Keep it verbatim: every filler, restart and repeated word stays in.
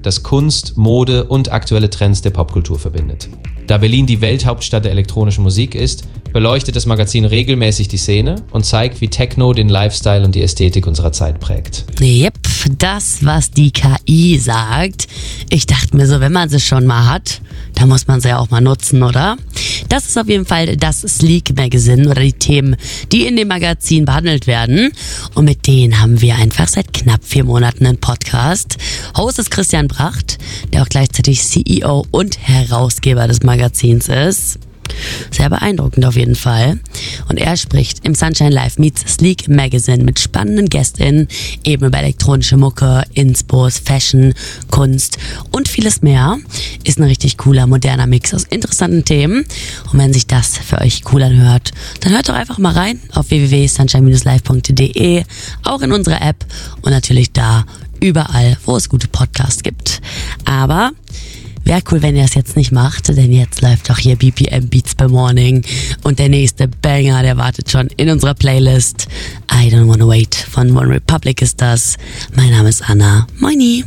das Kunst, Mode und aktuelle Trends der Popkultur verbindet. Da Berlin die Welthauptstadt der elektronischen Musik ist, beleuchtet das Magazin regelmäßig die Szene und zeigt, wie Techno den Lifestyle und die Ästhetik unserer Zeit prägt. Yep, das, was die K I sagt. Ich dachte mir so, wenn man sie schon mal hat, dann muss man sie ja auch mal nutzen, oder? Das ist auf jeden Fall das Sleek Magazine oder die Themen, die in dem Magazin behandelt werden. Und mit denen haben wir einfach seit knapp vier Monaten einen Podcast. Host ist Christian Bracht, der auch gleichzeitig C E O und Herausgeber des Magazins ist. Sehr beeindruckend auf jeden Fall. Und er spricht im Sunshine Live Meets Sleek Magazine mit spannenden GästInnen eben über elektronische Mucke, Inspos, Fashion, Kunst und vieles mehr. Ist ein richtig cooler, moderner Mix aus interessanten Themen. Und wenn sich das für euch cool anhört, dann hört doch einfach mal rein auf w w w punkt sunshine dash live punkt d e, auch in unserer App und natürlich da überall, wo es gute Podcasts gibt. Aber wäre cool, wenn ihr das jetzt nicht macht, denn jetzt läuft auch hier B P M Beats by Morning und der nächste Banger, der wartet schon in unserer Playlist. I Don't Wanna Wait von One Republic ist das. Mein Name ist Anna. Moini.